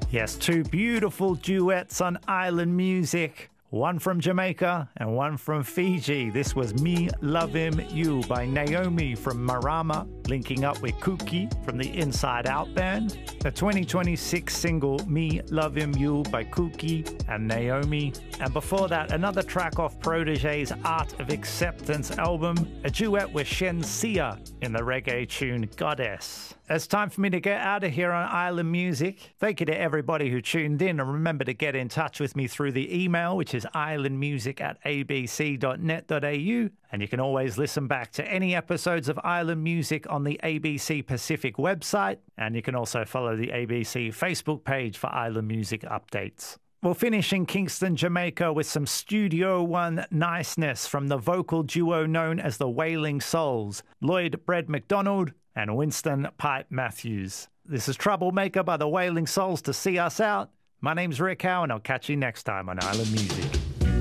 Yes, two beautiful duets on island music. One from Jamaica and one from Fiji. This was Me Love Him You by Naomi from Marama, linking up with Kuki from the Inside Out band. The 2026 single Me Love Him You by Kuki and Naomi. And before that, another track off Protege's Art of Acceptance album, a duet with Shen Sia in the reggae tune Goddess. It's time for me to get out of here on Island Music. Thank you to everybody who tuned in, and remember to get in touch with me through the email, which is islandmusic@abc.net.au, and you can always listen back to any episodes of Island Music on the ABC Pacific website, and you can also follow the ABC Facebook page for Island Music updates. We'll finish in Kingston, Jamaica with some Studio One niceness from the vocal duo known as the Wailing Souls, Lloyd Bread McDonald and Winston Pipe Matthews. This is Troublemaker by the Wailing Souls to see us out. My name's Rick Howe, and I'll catch you next time on Island Music.